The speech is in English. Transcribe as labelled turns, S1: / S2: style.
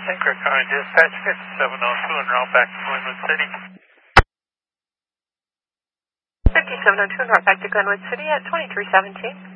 S1: St. Clair County Dispatch 5702 en route back to Glenwood City.
S2: 5702 en route back to Glenwood City at 2317.